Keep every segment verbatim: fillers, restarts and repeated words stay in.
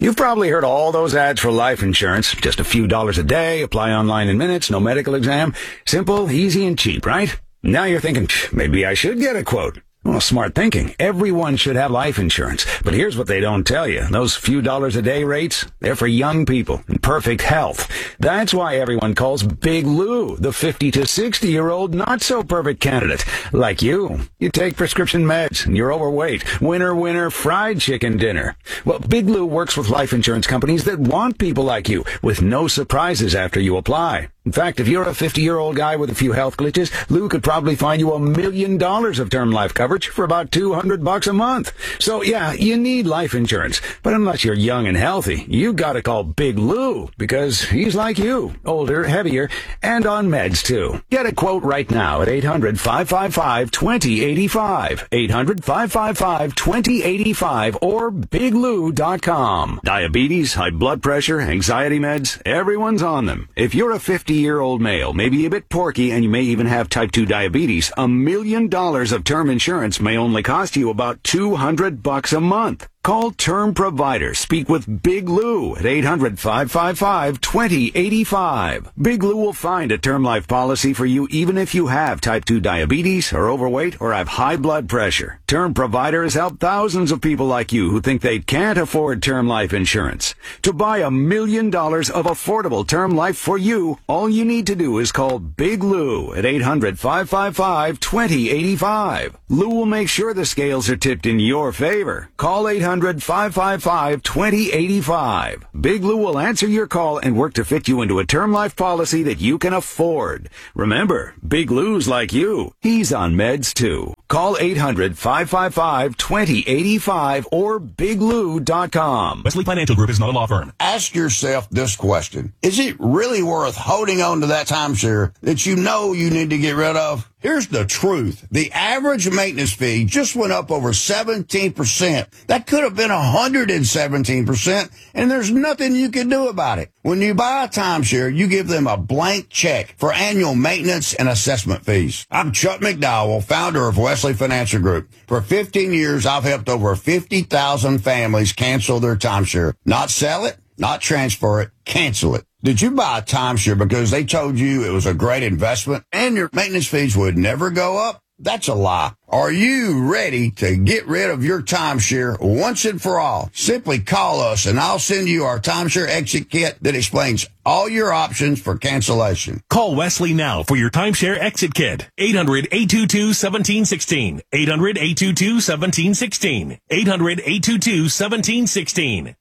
You've probably heard all those ads for life insurance. Just a few dollars a day, apply online in minutes, no medical exam. Simple, easy, and cheap, right? Now you're thinking, maybe I should get a quote. Well, smart thinking. Everyone should have life insurance. But here's what they don't tell you. Those few dollars a day rates, they're for young people in perfect health. That's why everyone calls Big Lou the fifty to sixty year old not so perfect candidate. Like you. You take prescription meds and you're overweight. Winner, winner, fried chicken dinner. Well, Big Lou works with life insurance companies that want people like you with no surprises after you apply. In fact, if you're a fifty-year-old guy with a few health glitches, Lou could probably find you a million dollars of term life coverage for about two hundred bucks a month. So yeah, you need life insurance. But unless you're young and healthy, you gotta call Big Lou because he's like you, older, heavier, and on meds too. Get a quote right now at eight hundred, five five five, two zero eight five, eight hundred, five five five, two zero eight five, or big lou dot com. Diabetes, high blood pressure, anxiety meds, everyone's on them. If you're a fifty-year-old male, maybe a bit porky, and you may even have type two diabetes, a million dollars of term insurance may only cost you about two hundred bucks a month. Call Term Provider. Speak with Big Lou at eight hundred, five five five, two zero eight five. Big Lou will find a term life policy for you even if you have type two diabetes, are overweight, or have high blood pressure. Term Provider has helped thousands of people like you who think they can't afford term life insurance. To buy a million dollars of affordable term life for you, all you need to do is call Big Lou at eight hundred, five five five, two zero eight five. Lou will make sure the scales are tipped in your favor. Call eight hundred, five five five, two zero eight five. Big Lou will answer your call and work to fit you into a term life policy that you can afford. Remember, Big Lou's like you. He's on meds too. Call eight hundred, five five five, two zero eight five or big lou dot com. Wesley Financial Group is not a law firm. Ask yourself this question. Is it really worth holding on to that timeshare that you know you need to get rid of? Here's the truth. The average maintenance fee just went up over seventeen percent. That could have been one hundred seventeen percent, and there's nothing you can do about it. When you buy a timeshare, you give them a blank check for annual maintenance and assessment fees. I'm Chuck McDowell, founder of Wesley Financial Group. For fifteen years, I've helped over fifty thousand families cancel their timeshare. Not sell it, not transfer it, cancel it. Did you buy a timeshare because they told you it was a great investment and your maintenance fees would never go up? That's a lie. Are you ready to get rid of your timeshare once and for all? Simply call us and I'll send you our timeshare exit kit that explains all your options for cancellation. Call Wesley now for your timeshare exit kit. eight hundred, eight two two, one seven one six. eight hundred, eight two two, one seven one six. eight hundred, eight two two, one seven one six.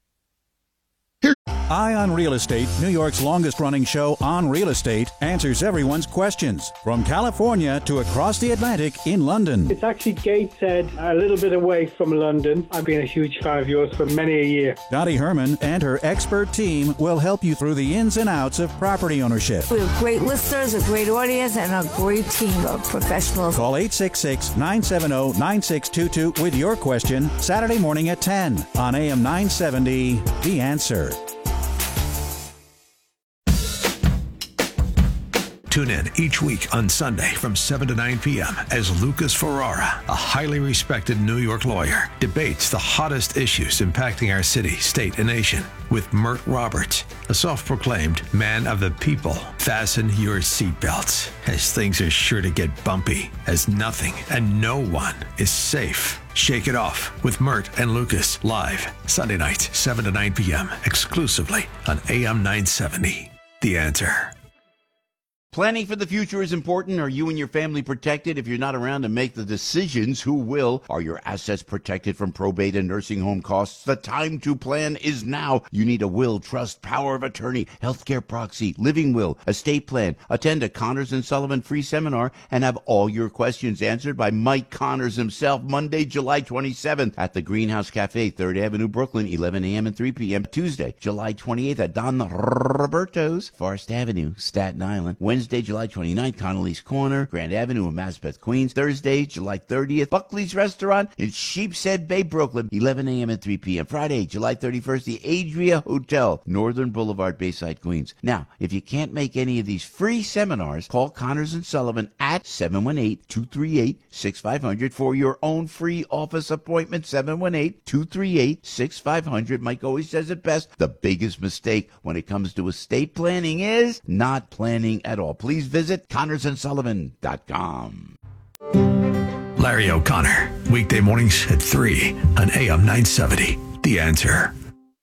Eye on Real Estate, New York's longest-running show on real estate, answers everyone's questions. From California to across the Atlantic in London. It's actually Gateshead, a little bit away from London. I've been a huge fan of yours for many a year. Dottie Herman and her expert team will help you through the ins and outs of property ownership. We have great listeners, a great audience, and a great team of professionals. Call eight six six, nine seven zero, nine six two two with your question Saturday morning at ten on A M nine seventy, The Answer. Tune in each week on Sunday from seven to nine p.m. as Lucas Ferrara, a highly respected New York lawyer, debates the hottest issues impacting our city, state, and nation with Mert Roberts, a self-proclaimed man of the people. Fasten your seatbelts, as things are sure to get bumpy, as nothing and no one is safe. Shake It Off with Mert and Lucas, live Sunday night, seven to nine p.m., exclusively on A M nine seventy. The Answer. Planning for the future is important. Are you and your family protected? If you're not around to make the decisions, who will? Are your assets protected from probate and nursing home costs? The time to plan is now. You need a will, trust, power of attorney, healthcare proxy, living will, estate plan. Attend a Connors and Sullivan free seminar and have all your questions answered by Mike Connors himself, Monday, July twenty-seventh at the Greenhouse Cafe, third Avenue, Brooklyn, eleven a.m. and three p.m. Tuesday, July twenty-eighth at Don Roberto's, Forest Avenue, Staten Island. Wednesday, Wednesday, July twenty-ninth, Connolly's Corner, Grand Avenue in Maspeth, Queens. Thursday, July thirtieth, Buckley's Restaurant in Sheepshead Bay, Brooklyn, eleven a.m. and three p.m. Friday, July thirty-first, the Adria Hotel, Northern Boulevard, Bayside, Queens. Now, if you can't make any of these free seminars, call Connors and Sullivan at seven one eight, two three eight, six five zero zero for your own free office appointment. seven one eight, two three eight, six five zero zero. Mike always says it best. The biggest mistake when it comes to estate planning is not planning at all. Please visit connors and sullivan dot com. Larry O'Connor, weekday mornings at three on A M nine seventy. The Answer.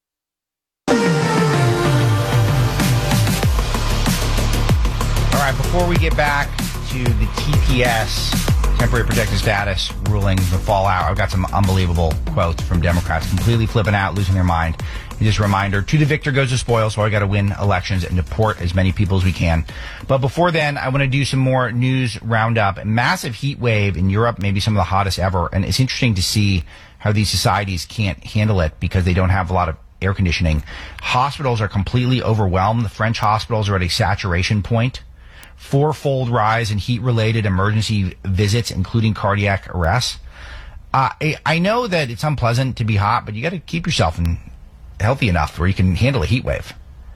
All right, before we get back to the T P S, temporary protected status ruling, the fallout, I've got some unbelievable quotes from Democrats completely flipping out, losing their mind. And just a reminder, to the victor goes the spoil, so I got to win elections and deport as many people as we can. But before then, I want to do some more news roundup. A massive heat wave in Europe, maybe some of the hottest ever, and it's interesting to see how these societies can't handle it because they don't have a lot of air conditioning. Hospitals are completely overwhelmed. The French hospitals are at a saturation point. Fourfold rise in heat-related emergency visits, including cardiac arrests. Uh, I, I know that it's unpleasant to be hot, but you got to keep yourself in, healthy enough where you can handle a heat wave.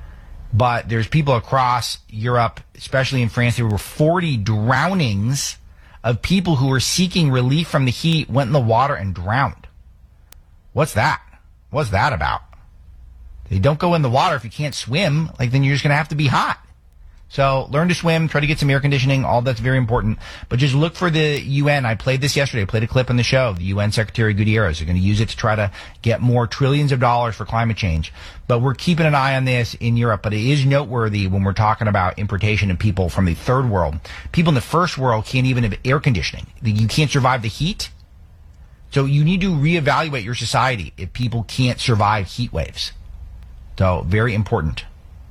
But there's people across Europe, especially in France, there were forty drownings of people who were seeking relief from the heat, went in the water and drowned. What's that? What's that about? They don't go in the water if you can't swim. Like, then you're just going to have to be hot. So learn to swim, try to get some air conditioning, all that's very important. But just look for the U N. I played this yesterday. I played a clip on the show. The U N Secretary Gutierrez are going to use it to try to get more trillions of dollars for climate change. But we're keeping an eye on this in Europe. But it is noteworthy when we're talking about importation of people from the third world. People in the first world can't even have air conditioning. You can't survive the heat. So you need to reevaluate your society if people can't survive heat waves. So very important.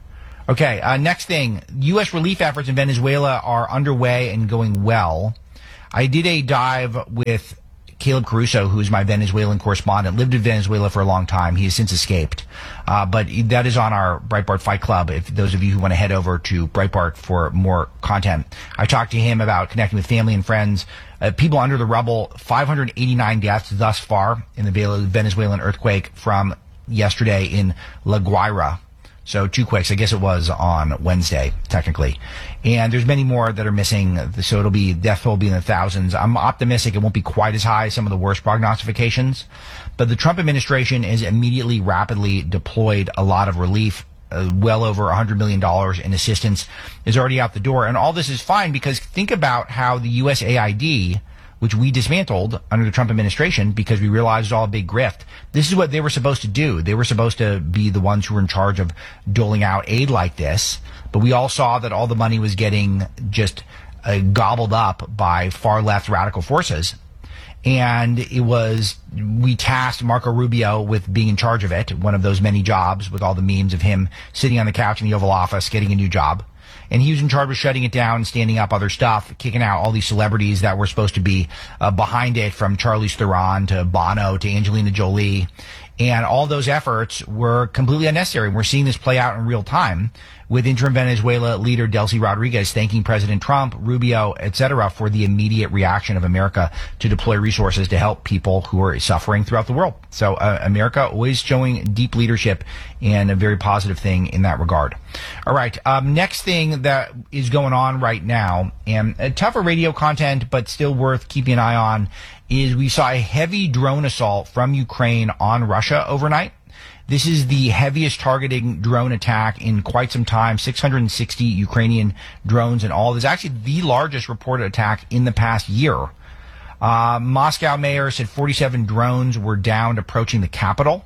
Okay, uh, next thing. U S relief efforts in Venezuela are underway and going well. I did a dive with Caleb Caruso, who is my Venezuelan correspondent, lived in Venezuela for a long time. He has since escaped. Uh, but that is on our Breitbart Fight Club, if those of you who want to head over to Breitbart for more content. I talked to him about connecting with family and friends, uh, people under the rubble, five hundred eighty-nine deaths thus far in the Venezuelan earthquake from yesterday in La Guaira. So two quakes. I guess it was on Wednesday, technically. And there's many more that are missing. So it'll be, death toll will be in the thousands. I'm optimistic it won't be quite as high as some of the worst prognostications. But the Trump administration has immediately, rapidly deployed a lot of relief. Uh, well over one hundred million dollars in assistance is already out the door. And all this is fine because think about how the U S A I D, which we dismantled under the Trump administration because we realized it was all a big grift. This is what they were supposed to do. They were supposed to be the ones who were in charge of doling out aid like this. But we all saw that all the money was getting just uh, gobbled up by far left radical forces. And it was, we tasked Marco Rubio with being in charge of it, one of those many jobs with all the memes of him sitting on the couch in the Oval Office getting a new job. And he was in charge of shutting it down, standing up other stuff, kicking out all these celebrities that were supposed to be uh, behind it, from Charlize Theron to Bono to Angelina Jolie. And all those efforts were completely unnecessary. We're seeing this play out in real time with interim Venezuela leader Delcy Rodriguez thanking President Trump, Rubio, et cetera, for the immediate reaction of America to deploy resources to help people who are suffering throughout the world. So uh, America always showing deep leadership and a very positive thing in that regard. All right. Um, next thing that is going on right now, and uh, tougher radio content, but still worth keeping an eye on, is we saw a heavy drone assault from Ukraine on Russia overnight. This is the heaviest targeting drone attack in quite some time, six hundred sixty Ukrainian drones in all. This is actually the largest reported attack in the past year. Uh, Moscow mayor said forty-seven drones were downed approaching the capital.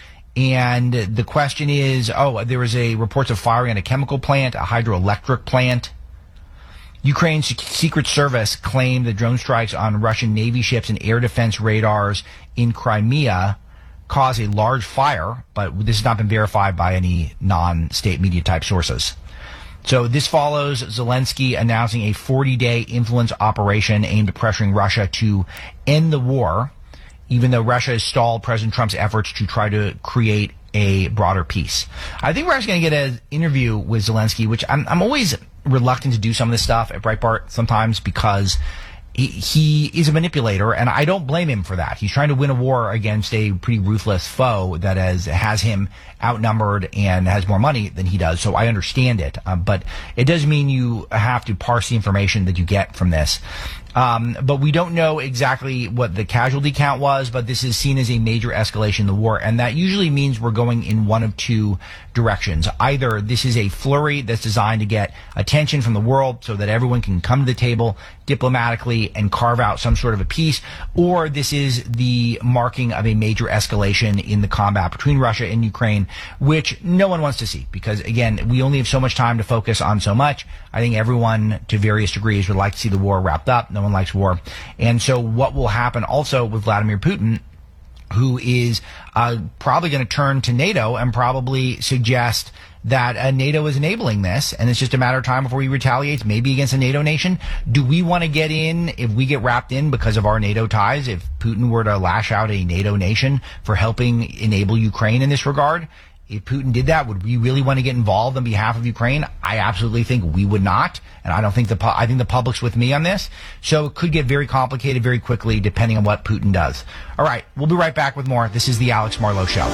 And the question is, oh, there was a reports of firing at a chemical plant, a hydroelectric plant. Ukraine's Secret Service claimed the drone strikes on Russian Navy ships and air defense radars in Crimea caused a large fire, but this has not been verified by any non-state media type sources. So this follows Zelensky announcing a forty-day influence operation aimed at pressuring Russia to end the war, even though Russia has stalled President Trump's efforts to try to create a broader peace. I think we're actually going to get an interview with Zelensky, which I'm, I'm always reluctant to do some of this stuff at Breitbart sometimes because he, he is a manipulator, and I don't blame him for that. He's trying to win a war against a pretty ruthless foe that has, has him outnumbered and has more money than he does, so I understand it. Uh, but it does mean you have to parse the information that you get from this. Um, but we don't know exactly what the casualty count was, but this is seen as a major escalation in the war, and that usually means we're going in one of two directions. Either this is a flurry that's designed to get attention from the world so that everyone can come to the table diplomatically and carve out some sort of a peace, or this is the marking of a major escalation in the combat between Russia and Ukraine, which no one wants to see, because again, we only have so much time to focus on so much. I think everyone to various degrees would like to see the war wrapped up. No one likes war. And so what will happen also with Vladimir Putin, who is uh, probably going to turn to NATO and probably suggest that uh, NATO is enabling this, and it's just a matter of time before he retaliates, maybe against a NATO nation. Do we want to get in, if we get wrapped in because of our NATO ties, if Putin were to lash out a NATO nation for helping enable Ukraine in this regard? If Putin did that, would we really want to get involved on behalf of Ukraine? I absolutely think we would not, and I don't think the pu- I think the public's with me on this. So it could get very complicated very quickly, depending on what Putin does. All right, we'll be right back with more. This is the Alex Marlowe Show.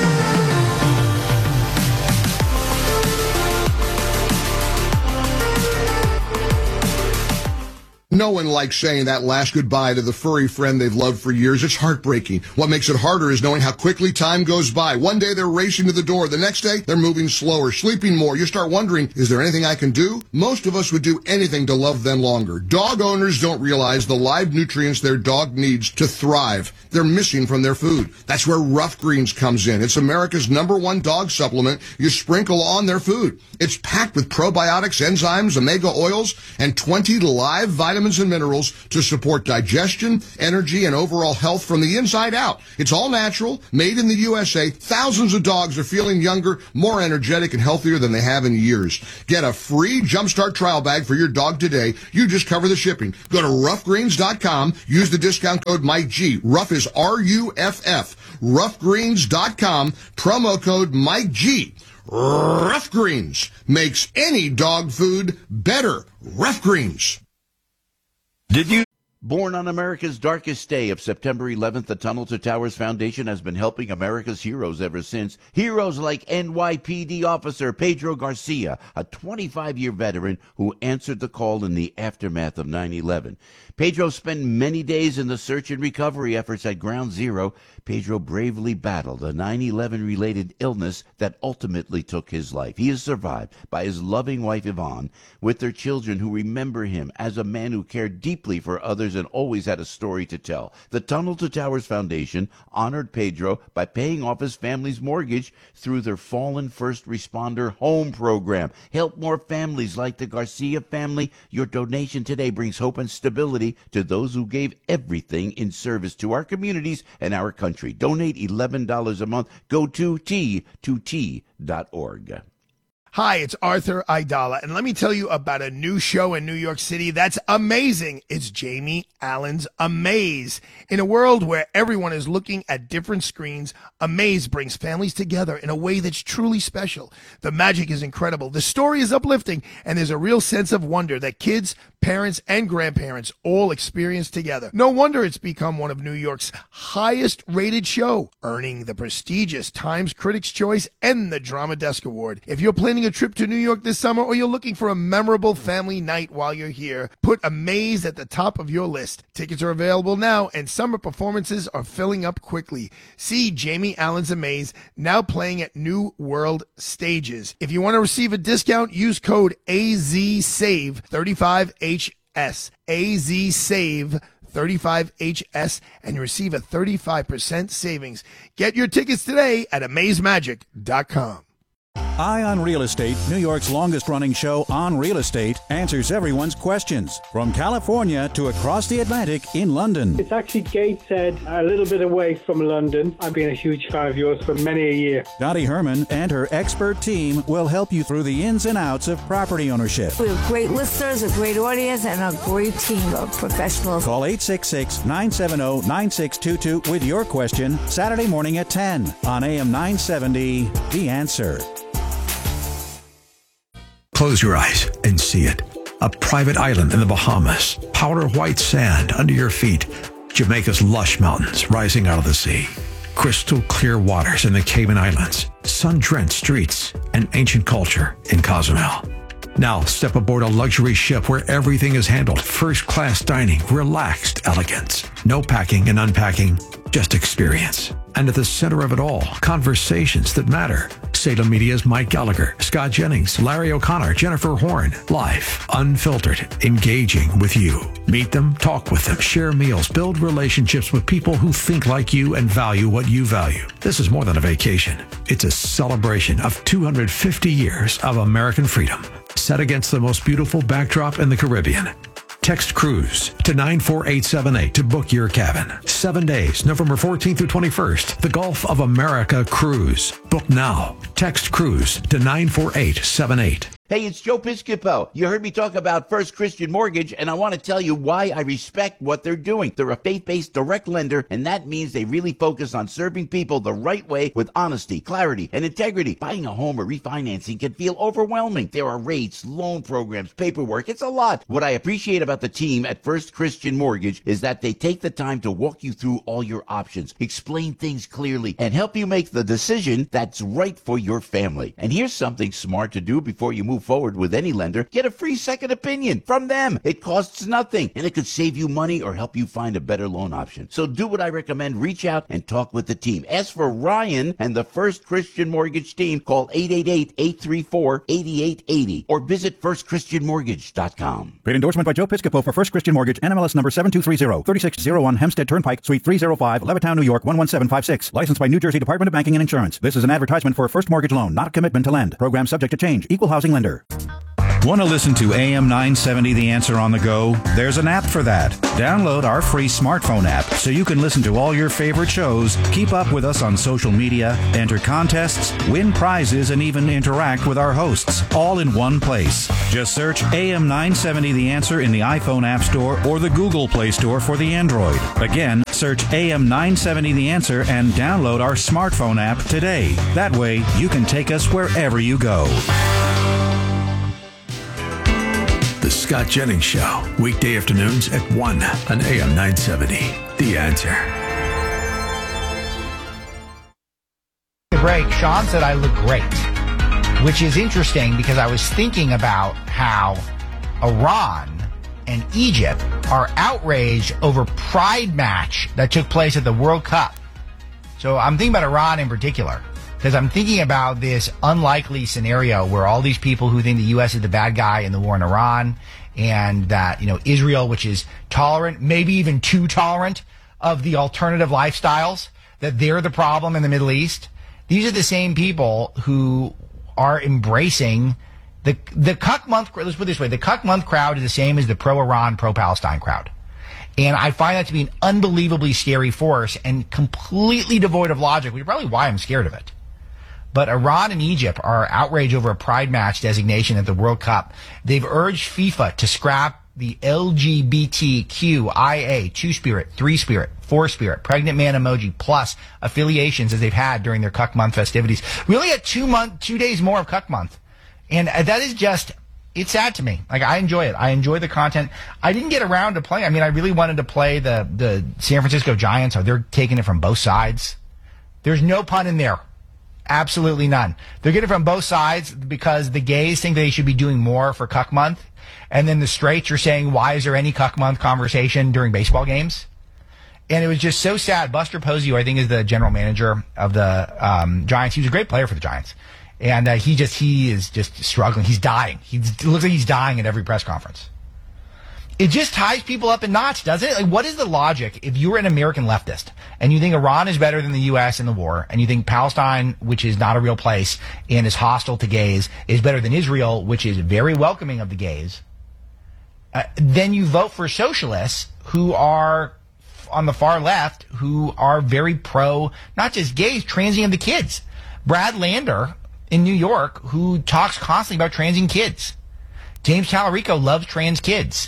No one likes saying that last goodbye to the furry friend they've loved for years. It's heartbreaking. What makes it harder is knowing how quickly time goes by. One day they're racing to the door. The next day they're moving slower, sleeping more. You start wondering, is there anything I can do? Most of us would do anything to love them longer. Dog owners don't realize the live nutrients their dog needs to thrive. They're missing from their food. That's where Rough Greens comes in. It's America's number one dog supplement you sprinkle on their food. It's packed with probiotics, enzymes, omega oils, and twenty live vitamins and minerals to support digestion, energy, and overall health from the inside out. It's all natural, made in the U S A. Thousands of dogs are feeling younger, more energetic, and healthier than they have in years. Get a free Jumpstart trial bag for your dog today. You just cover the shipping. Go to rough greens dot com. Use the discount code Mike G. Rough is R U F F. rough greens dot com. Promo code Mike G. Rough Greens makes any dog food better. Rough Greens. Did you? Born on America's darkest day of September eleventh, the Tunnel to Towers Foundation has been helping America's heroes ever since. Heroes like N Y P D officer Pedro Garcia, a twenty-five-year veteran who answered the call in the aftermath of nine eleven. Pedro spent many days in the search and recovery efforts at Ground Zero. Pedro bravely battled a nine eleven-related illness that ultimately took his life. He is survived by his loving wife, Yvonne, with their children who remember him as a man who cared deeply for others and always had a story to tell. The Tunnel to Towers Foundation honored Pedro by paying off his family's mortgage through their Fallen First Responder Home Program. Help more families like the Garcia family. Your donation today brings hope and stability to those who gave everything in service to our communities and our country. Donate eleven dollars a month. Go to T two T dot org. Hi, it's Arthur Aidala, and let me tell you about a new show in New York City that's amazing. It's Jamie Allen's Amaze. In a world where everyone is looking at different screens, Amaze brings families together in a way that's truly special. The magic is incredible, the story is uplifting, and there's a real sense of wonder that kids, parents, and grandparents all experience together. No wonder it's become one of New York's highest-rated show, earning the prestigious Times Critics' Choice and the Drama Desk Award. If you're planning a trip to New York this summer, or you're looking for a memorable family night while you're here, put Amaze at the top of your list. Tickets are available now, and summer performances are filling up quickly. See Jamie Allen's Amaze, now playing at New World Stages. If you want to receive a discount, use code A Z save thirty-five H S. A Z save thirty-five H S, and you receive a thirty-five percent savings. Get your tickets today at amaze magic dot com. Eye on Real Estate, New York's longest-running show on real estate, answers everyone's questions. From California to across the Atlantic in London. It's actually Gateshead, a little bit away from London. I've been a huge fan of yours for many a year. Dottie Herman and her expert team will help you through the ins and outs of property ownership. We have great listeners, a great audience, and a great team of professionals. Call eight six six, nine seven zero, nine six two two with your question Saturday morning at ten on A M nine seventy, The Answer. Close your eyes and see it. A private island in the Bahamas, powder white sand under your feet, Jamaica's lush mountains rising out of the sea, crystal clear waters in the Cayman Islands, sun-drenched streets, and ancient culture in Cozumel. Now step aboard a luxury ship where everything is handled, first-class dining, relaxed elegance, no packing and unpacking, just experience. And at the center of it all, conversations that matter. Salem Media's Mike Gallagher, Scott Jennings, Larry O'Connor, Jennifer Horn. Live, unfiltered, engaging with you. Meet them, talk with them, share meals, build relationships with people who think like you and value what you value. This is more than a vacation. It's a celebration of two hundred fifty years of American freedom, set against the most beautiful backdrop in the Caribbean. Text cruise to nine four eight seven eight to book your cabin. Seven days, November fourteenth through twenty-first. The Gulf of America Cruise. Book now. Text cruise to nine four eight seven eight. Hey, it's Joe Piscopo. You heard me talk about First Christian Mortgage, and I want to tell you why I respect what they're doing. They're a faith-based direct lender, and that means they really focus on serving people the right way with honesty, clarity, and integrity. Buying a home or refinancing can feel overwhelming. There are rates, loan programs, paperwork. It's a lot. What I appreciate about the team at First Christian Mortgage is that they take the time to walk you through all your options, explain things clearly, and help you make the decision that's right for your family. And here's something smart to do before you move forward with any lender. Get a free second opinion from them. It costs nothing, and it could save you money or help you find a better loan option. So do what I recommend. Reach out and talk with the team. Ask for Ryan and the First Christian Mortgage team. Call eight eight eight, eight three four, eight eight eight zero or visit first christian mortgage dot com. Paid endorsement by Joe Piscopo for First Christian Mortgage, N M L S number seven two three zero, thirty-six oh one Hempstead Turnpike, Suite three oh five, Levittown, New York one one seven five six. Licensed by New Jersey Department of Banking and Insurance. This is an advertisement for a first mortgage loan, not a commitment to lend. Program subject to change. Equal housing lender. Want to listen to A M nine seventy The Answer on the go? There's an app for that. Download our free smartphone app so you can listen to all your favorite shows, keep up with us on social media, enter contests, win prizes, and even interact with our hosts, all in one place. Just search A M nine seventy The Answer in the iPhone App Store or the Google Play Store for the Android. Again, search A M nine seventy The Answer and download our smartphone app today. That way, you can take us wherever you go. The Scott Jennings Show, weekday afternoons at one on A M nine seventy. The Answer. The break, Sean said I look great, which is interesting because I was thinking about how Iran and Egypt are outraged over Pride match that took place at the World Cup. So I'm thinking about Iran in particular, because I'm thinking about this unlikely scenario where all these people who think the U S is the bad guy in the war in Iran, and that, you know, Israel, which is tolerant, maybe even too tolerant of the alternative lifestyles, that they're the problem in the Middle East. These are the same people who are embracing the the Cuck month. Let's put it this way: the Cuck month crowd is the same as the pro-Iran, pro-Palestine crowd. And I find that to be an unbelievably scary force and completely devoid of logic, which is probably why I'm scared of it. But Iran and Egypt are outraged over a Pride match designation at the World Cup. They've urged FIFA to scrap the L G B T Q I A, two-spirit, three-spirit, four-spirit, pregnant man emoji, plus affiliations as they've had during their Cuck Month festivities. We only had two month, two days more of Cuck Month. And that is just, it's sad to me. Like, I enjoy it. I enjoy the content. I didn't get around to play. I mean, I really wanted to play the, the San Francisco Giants. They're taking it from both sides. There's no pun in there. Absolutely none. They're getting it from both sides because the gays think they should be doing more for Cuck Month, and then the straights are saying, why is there any Cuck Month conversation during baseball games? And it was just so sad. Buster Posey, who I think is the general manager of the um, Giants, he was a great player for the Giants. And uh, he just he is just struggling. He's dying. He looks like he's dying at every press conference. It just ties people up in knots, doesn't it? Like, what is the logic if you're an American leftist and you think Iran is better than the U S in the war, and you think Palestine, which is not a real place and is hostile to gays, is better than Israel, which is very welcoming of the gays, uh, then you vote for socialists who are on the far left, who are very pro, not just gays, transing of the kids. Brad Lander in New York, who talks constantly about transing kids. James Tallarico loves trans kids.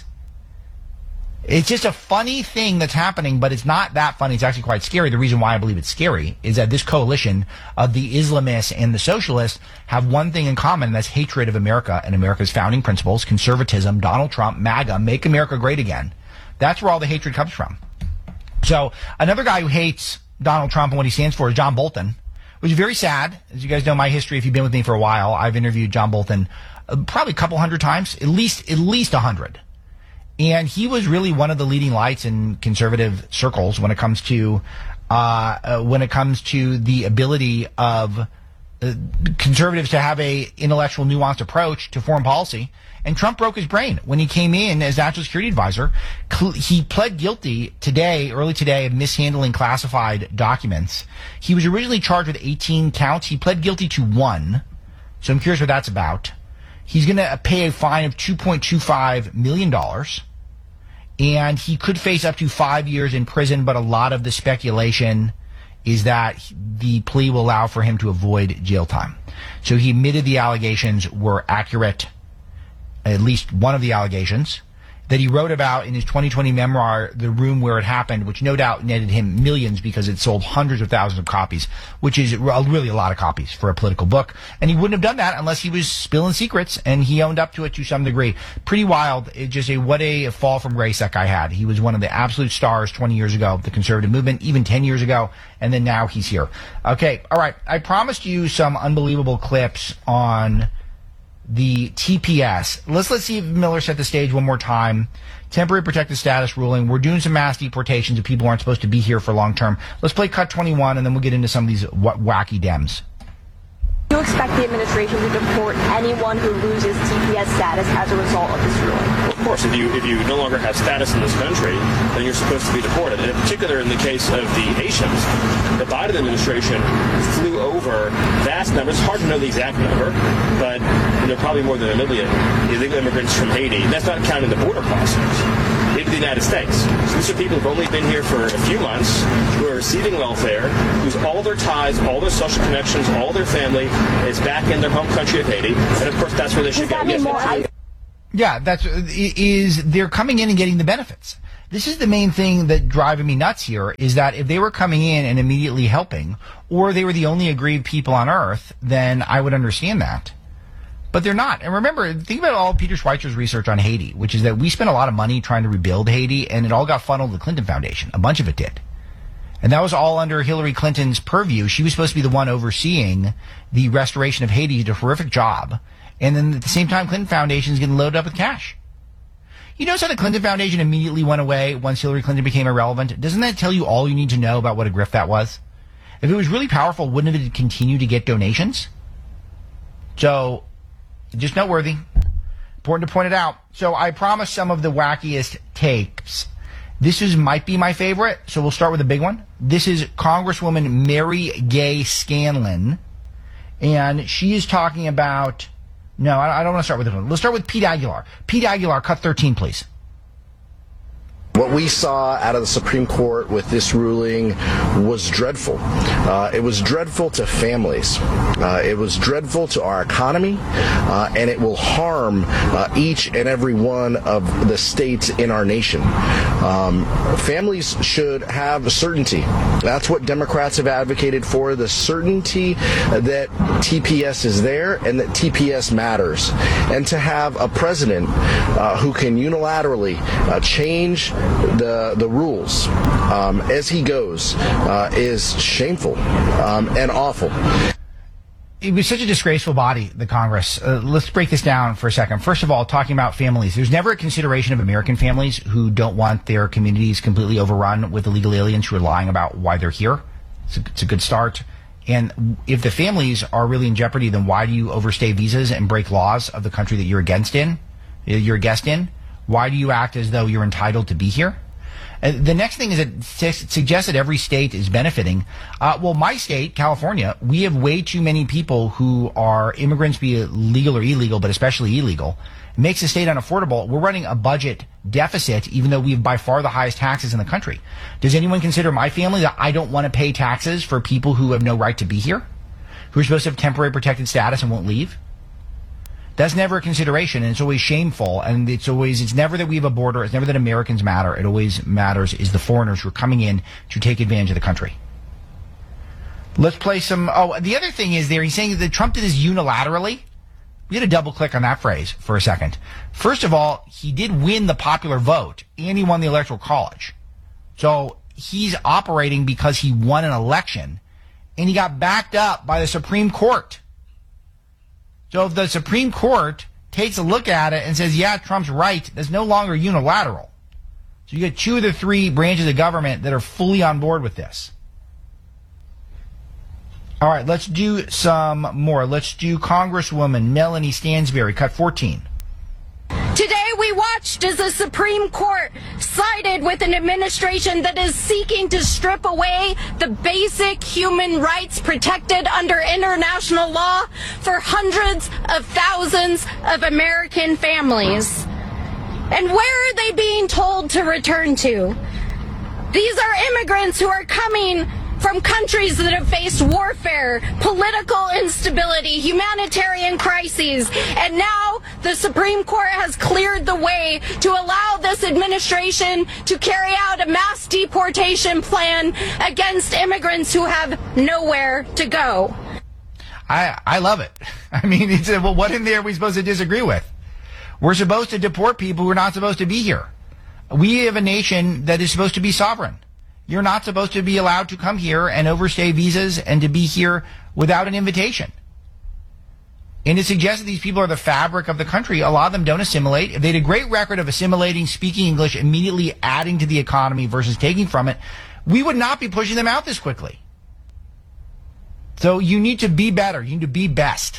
It's just a funny thing that's happening, but it's not that funny. It's actually quite scary. The reason why I believe it's scary is that this coalition of the Islamists and the socialists have one thing in common, and that's hatred of America and America's founding principles, conservatism, Donald Trump, MAGA, make America great again. That's where all the hatred comes from. So another guy who hates Donald Trump and what he stands for is John Bolton, which is very sad. As you guys know my history, if you've been with me for a while, I've interviewed John Bolton uh, probably a couple hundred times, at least at least a hundred. And he was really one of the leading lights in conservative circles when it comes to uh, uh, when it comes to the ability of uh, conservatives to have a intellectual, nuanced approach to foreign policy. And Trump broke his brain when he came in as national security advisor. He pled guilty today, early today, of mishandling classified documents. He was originally charged with eighteen counts. He pled guilty to one. So I'm curious what that's about. He's going to pay a fine of two point two five million dollars, and he could face up to five years in prison, but a lot of the speculation is that the plea will allow for him to avoid jail time. So he admitted the allegations were accurate, at least one of the allegations, that he wrote about in his twenty twenty memoir, The Room Where It Happened, which no doubt netted him millions because it sold hundreds of thousands of copies, which is really a lot of copies for a political book. And he wouldn't have done that unless he was spilling secrets, and he owned up to it to some degree. Pretty wild. It just a what a fall from grace that guy had. He was one of the absolute stars twenty years ago, the conservative movement, even ten years ago, and then now he's here. Okay, all right. I promised you some unbelievable clips on the T P S. Let's let's see if Miller set the stage one more time. Temporary protected status ruling. We're doing some mass deportations of people who aren't supposed to be here for long term. Let's play cut twenty-one, and then we'll get into some of these w- wacky Dems. Do you expect the administration to deport anyone who loses T P S status as a result of this ruling? Well, of course, if you if you no longer have status in this country, then you're supposed to be deported. And in particular, in the case of the Haitians, the Biden administration flew over vast numbers. It's hard to know the exact number, but there are probably more than a million illegal immigrants from Haiti. And that's not counting the border crossings into the United States. So these are people who've only been here for a few months, who are receiving welfare, whose all their ties, all their social connections, all their family is back in their home country of Haiti. And of course, that's where they should go. Yes, yeah, that's is they're coming in and getting the benefits. This is the main thing that driving me nuts here, is that if they were coming in and immediately helping, or they were the only aggrieved people on earth, then I would understand that. But they're not. And remember, think about all Peter Schweizer's research on Haiti, which is that we spent a lot of money trying to rebuild Haiti, and it all got funneled to the Clinton Foundation. A bunch of it did. And that was all under Hillary Clinton's purview. She was supposed to be the one overseeing the restoration of Haiti. Did a horrific job. And then at the same time, Clinton Foundation is getting loaded up with cash. You notice how the Clinton Foundation immediately went away once Hillary Clinton became irrelevant? Doesn't that tell you all you need to know about what a grift that was? If it was really powerful, wouldn't it continue to get donations? So, just noteworthy. Important to point it out. So I promised some of the wackiest takes. This is might be my favorite, so we'll start with the big one. This is Congresswoman Mary Gay Scanlon, and she is talking about... No, I don't want to start with this one. Let's start with Pete Aguilar. Pete Aguilar, cut thirteen, please. What we saw out of the Supreme Court with this ruling was dreadful. Uh, it was dreadful to families. Uh, it was dreadful to our economy, uh, and it will harm uh, each and every one of the states in our nation. Um, families should have certainty. That's what Democrats have advocated for, the certainty that T P S is there and that T P S matters. And to have a president uh, who can unilaterally uh, change the the rules um, as he goes uh, is shameful um, and awful. It was such a disgraceful body, the Congress. Uh, let's break this down for a second. First of all, talking about families, there's never a consideration of American families who don't want their communities completely overrun with illegal aliens who are lying about why they're here. It's a, it's a good start. And if the families are really in jeopardy, then why do you overstay visas and break laws of the country that you're against in, you're a guest in? Why do you act as though you're entitled to be here? Uh, the next thing is it su- suggests that every state is benefiting. Uh, well, my state, California, we have way too many people who are immigrants, be it legal or illegal, but especially illegal. It makes the state unaffordable. We're running a budget deficit, even though we have by far the highest taxes in the country. Does anyone consider my family that I don't want to pay taxes for people who have no right to be here, who are supposed to have temporary protected status and won't leave? That's never a consideration, and it's always shameful, and it's always, it's never that we have a border, it's never that Americans matter, it always matters is the foreigners who are coming in to take advantage of the country. Let's play some, oh, the other thing is there, he's saying that Trump did this unilaterally. We had to double click on that phrase for a second. First of all, he did win the popular vote, and he won the Electoral College. So he's operating because he won an election, and he got backed up by the Supreme Court. So if the Supreme Court takes a look at it and says, yeah, Trump's right, that's no longer unilateral. So you get two of the three branches of government that are fully on board with this. All right, let's do some more. Let's do Congresswoman Melanie Stansbury, cut fourteen. Today we watched as the Supreme Court sided with an administration that is seeking to strip away the basic human rights protected under international law for hundreds of thousands of American families. And where are they being told to return to? These are immigrants who are coming from countries that have faced warfare, political instability, humanitarian crises, and now the Supreme Court has cleared the way to allow this administration to carry out a mass deportation plan against immigrants who have nowhere to go. I I love it. I mean, it's, well, what in there are we supposed to disagree with? We're supposed to deport people who are not supposed to be here. We have a nation that is supposed to be sovereign. You're not supposed to be allowed to come here and overstay visas and to be here without an invitation. And it suggests that these people are the fabric of the country. A lot of them don't assimilate. If they had a great record of assimilating, speaking English, immediately adding to the economy versus taking from it, we would not be pushing them out this quickly. So you need to be better. You need to be best,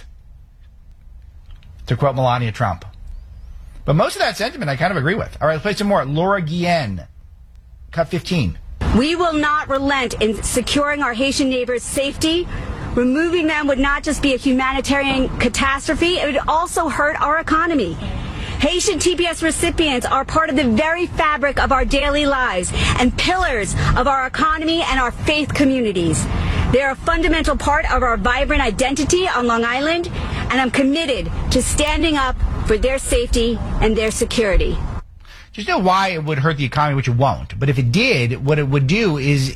to quote Melania Trump. But most of that sentiment I kind of agree with. All right, let's play some more. Laura Guillen, cut fifteen. We will not relent in securing our Haitian neighbors' safety. Removing them would not just be a humanitarian catastrophe, it would also hurt our economy. Haitian T P S recipients are part of the very fabric of our daily lives and pillars of our economy and our faith communities. They are a fundamental part of our vibrant identity on Long Island, and I'm committed to standing up for their safety and their security. Just know why it would hurt the economy, which it won't. But if it did, what it would do is